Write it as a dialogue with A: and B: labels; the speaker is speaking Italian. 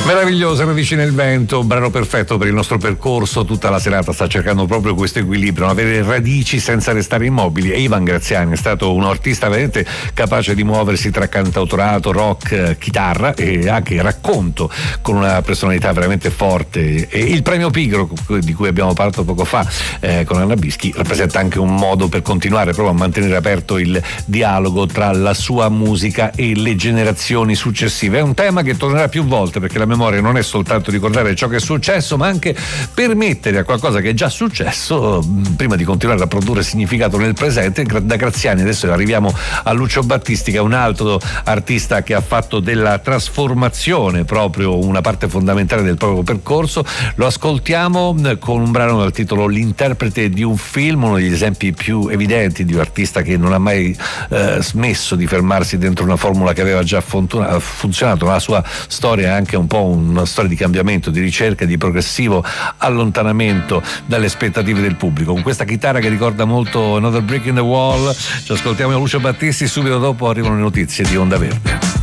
A: Meravigliosa Radici nel vento, brano perfetto per il nostro percorso. Tutta la serata sta cercando proprio questo equilibrio, avere radici senza restare immobili. E Ivan Graziani è stato un artista veramente capace di muoversi tra cantautorato, rock, chitarra e anche racconto, con una personalità veramente forte. E il premio Pigro, di cui abbiamo parlato poco fa con Anna Bischi, rappresenta anche un modo per continuare proprio a mantenere aperto il dialogo tra la sua musica e le generazioni successive. È un tema che tornerà più volte, perché la memoria non è soltanto ricordare ciò che è successo, ma anche permettere a qualcosa che è già successo, prima di continuare a produrre significato nel presente. Da Graziani adesso arriviamo a Lucio Battisti, che è un altro artista che ha fatto della trasformazione proprio una parte fondamentale del proprio percorso. Lo ascoltiamo con un brano dal titolo L'interprete di un film, uno degli esempi più evidenti di un artista che non ha mai smesso di fermarsi dentro una formula che aveva già funzionato. La sua storia è anche un po' una storia di cambiamento, di ricerca, di progressivo allontanamento dalle aspettative del pubblico. Con questa chitarra che ricorda molto Another Brick in the Wall ci ascoltiamo Lucio Battisti, subito dopo arrivano le notizie di Onda Verde.